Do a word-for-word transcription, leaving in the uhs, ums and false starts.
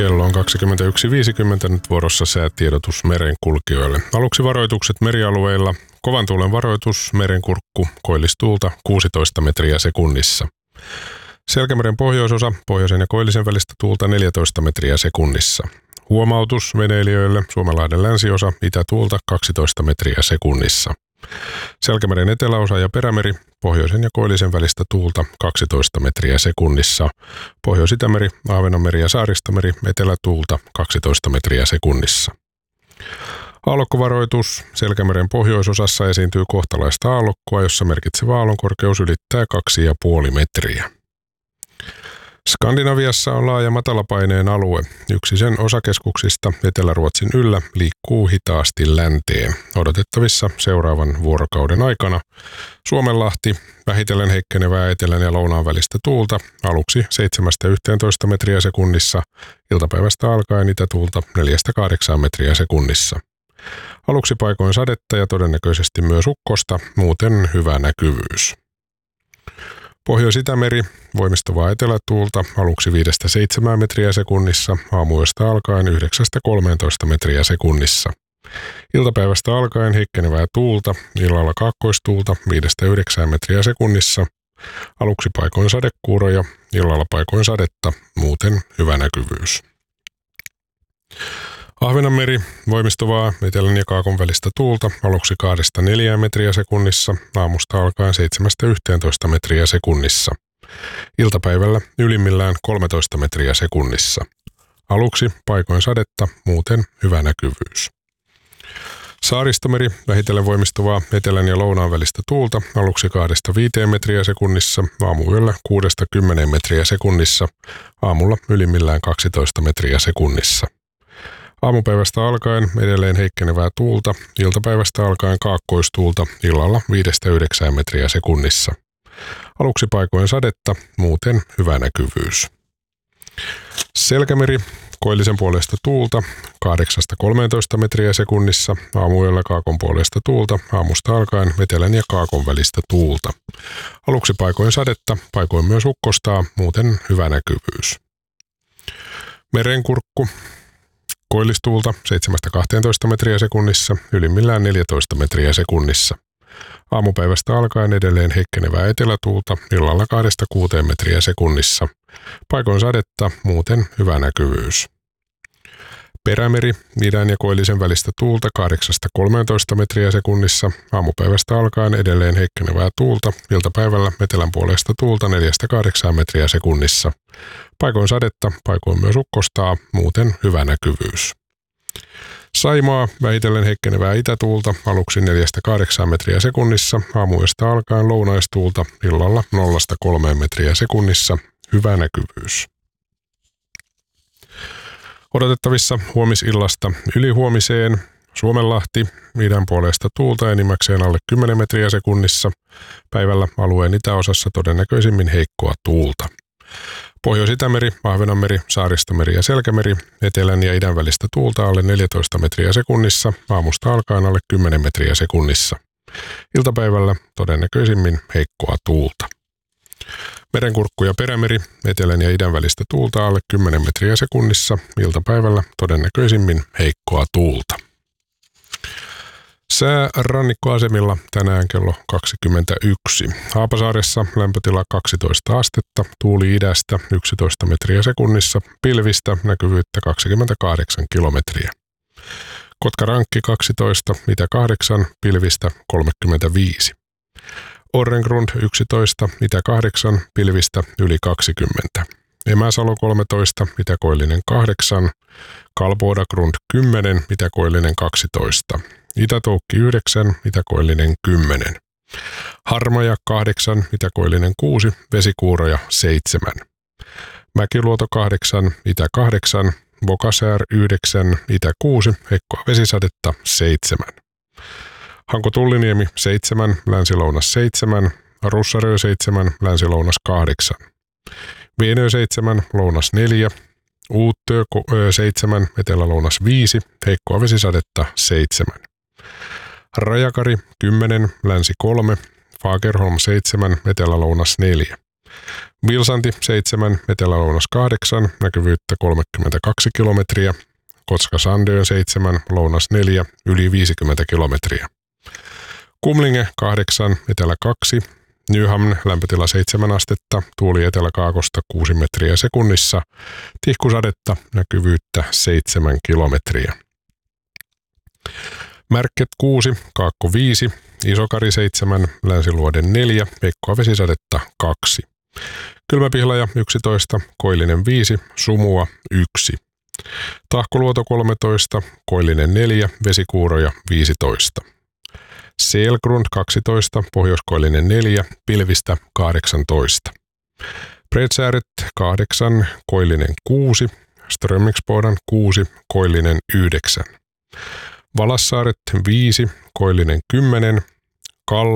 Kello on kaksikymmentäyksi viisikymmentä, nyt vuorossa säätiedotus merenkulkijoille. Aluksi varoitukset merialueilla. Kovan tuulen varoitus, merenkurkku, koillistuulta kuusitoista metriä sekunnissa. Selkämeren pohjoisosa, pohjoisen ja koillisen välistä tuulta neljätoista metriä sekunnissa. Huomautus veneilijöille, Suomenlahden länsiosa, itätuulta kaksitoista metriä sekunnissa. Selkämeren eteläosa ja Perämeri, pohjoisen ja koillisen välistä tuulta kaksitoista metriä sekunnissa. Pohjois-Itämeri, Ahvenanmeri ja Saaristomeri, etelätuulta kaksitoista metriä sekunnissa. Aallokkovaroitus. Selkämeren pohjoisosassa esiintyy kohtalaista aallokkoa, jossa merkitsevä aallonkorkeus ylittää kaksi pilkku viisi metriä. Skandinaviassa on laaja matalapaineen alue. Yksi sen osakeskuksista Etelä-Ruotsin yllä liikkuu hitaasti länteen. Odotettavissa seuraavan vuorokauden aikana Suomenlahti, vähitellen heikkenevää etelän ja lounaan välistä tuulta, aluksi seitsemästä yhteentoista metriä sekunnissa, iltapäivästä alkaen itätuulta neljästä kahdeksaan metriä sekunnissa. Aluksi paikoin sadetta ja todennäköisesti myös ukkosta, muuten hyvä näkyvyys. Pohjois-Itämeri, voimistuvaa etelätuulta, aluksi viidestä seitsemään metriä sekunnissa, aamuyöstä alkaen yhdeksästä kolmeentoista metriä sekunnissa. Iltapäivästä alkaen heikkenevää tuulta, illalla kaakkoistuulta viidestä yhdeksään metriä sekunnissa, aluksi paikoin sadekuuroja, illalla paikoin sadetta, muuten hyvä näkyvyys. Ahvenanmeri, voimistuvaa etelän ja kaakon välistä tuulta, aluksi kahdesta neljään metriä sekunnissa, aamusta alkaen seitsemästä yhteentoista metriä sekunnissa. Iltapäivällä ylimmillään kolmetoista metriä sekunnissa. Aluksi paikoin sadetta, muuten hyvä näkyvyys. Saaristomeri, vähitellen voimistuvaa etelän ja lounaan välistä tuulta, aluksi kahdesta viiteen metriä sekunnissa, aamuyöllä kuudesta kymmeneen metriä sekunnissa, aamulla ylimmillään kaksitoista metriä sekunnissa. Aamupäivästä alkaen edelleen heikkenevää tuulta, iltapäivästä alkaen kaakkoistuulta, illalla viidestä yhdeksään metriä sekunnissa. Aluksi paikoin sadetta, muuten hyvä näkyvyys. Selkämeri, koillisen puolesta tuulta, kahdeksasta kolmeentoista metriä sekunnissa, aamuyöllä kaakon puolesta tuulta, aamusta alkaen etelän ja kaakon välistä tuulta. Aluksi paikoin sadetta, paikoin myös ukkostaa, muuten hyvä näkyvyys. Merenkurkku. Koillistuulta seitsemästä kahteentoista metriä sekunnissa, ylimmillään neljätoista metriä sekunnissa. Aamupäivästä alkaen edelleen heikkenevää etelätuulta, illalla kahdesta kuuteen metriä sekunnissa. Paikoin sadetta, muuten hyvä näkyvyys. Perämeri, idän ja koillisen välistä tuulta kahdeksasta kolmeentoista metriä sekunnissa, aamupäivästä alkaen edelleen heikkenevää tuulta, iltapäivällä etelän puolesta tuulta neljästä kahdeksaan metriä sekunnissa. Paikoin sadetta, paikoin myös ukkostaa, muuten hyvä näkyvyys. Saimaa, vähitellen heikkenevää itätuulta, aluksi neljästä kahdeksaan metriä sekunnissa, aamuyöstä alkaen lounaistuulta, illalla nollasta kolmeen metriä sekunnissa, hyvä näkyvyys. Odotettavissa huomisillasta ylihuomiseen, Suomenlahti, idän puolesta tuulta enimmäkseen alle kymmenen metriä sekunnissa, päivällä alueen itäosassa todennäköisimmin heikkoa tuulta. Pohjois-Itämeri, Ahvenanmeri, Saaristomeri ja Selkämeri, etelän ja idän välistä tuulta alle neljätoista metriä sekunnissa, aamusta alkaen alle kymmenen metriä sekunnissa. Iltapäivällä todennäköisimmin heikkoa tuulta. Merenkurkku ja Perämeri, etelän ja idän välistä tuulta alle kymmenen metriä sekunnissa, iltapäivällä todennäköisimmin heikkoa tuulta. Sää rannikkoasemilla tänään kello kaksikymmentäyksi. Haapasaaressa lämpötila kaksitoista astetta, tuuli idästä yksitoista metriä sekunnissa, pilvistä näkyvyyttä kaksikymmentäkahdeksan kilometriä. Kotkarankki kaksitoista, itä kahdeksan, pilvistä kolmekymmentäviisi. Orrengrund yksitoista, itä kahdeksan, pilvistä yli kaksikymmentä. Emäsalo kolmetoista, itäkoillinen kahdeksan, Kalbodagrund kymmenen, itäkoillinen kaksitoista. Itätoukki yhdeksän, itäkoillinen kymmenen. Harmaja kahdeksan, itäkoillinen kuusi, vesikuuroja seitsemän. Mäkiluoto kahdeksan, itä kahdeksan, Bokasäär yhdeksän, itä kuusi, heikkoa vesisadetta seitsemän. Hanko-Tulliniemi seitsemän, länsi-lounas seitsemän, Russarö seitsemän, länsi-lounas kahdeksan. Vienö seitsemän, lounas neljä, Uuttö seitsemän, etelä-lounas viisi, heikkoa vesisadetta seitsemän. Rajakari kymmenen, länsi kolme, Fagerholm seitsemän, etelä-lounas neljä. Vilsanti seitsemän, Etelä-Lounas kahdeksan, näkyvyyttä kolmekymmentäkaksi kilometriä. Kotka-Sandön seitsemän, Lounas neljä, yli viisikymmentä kilometriä. Kumlinge kahdeksan, Etelä kaksi, Nyhamn lämpötila seitsemän astetta, tuuli eteläkaakosta kuusi metriä sekunnissa, tihkusadetta, näkyvyyttä seitsemän kilometriä. Märket kuusi, Kaakko viisi, Isokari seitsemän, Länsiluoden neljä, heikkoa vesisadetta kaksi. Kylmäpihlaja yksitoista, Koillinen viisi, Sumua yksi. Tahkoluoto kolmetoista, Koillinen neljä, Vesikuuroja viisitoista. Selgrund kaksitoista, Pohjoiskoillinen neljä, Pilvistä kahdeksantoista. Bredsääret kahdeksan, Koillinen kuusi, Strömmingsbodan kuusi, Koillinen yhdeksän. Valassaaret viisi, Koillinen kymmenen, Kalla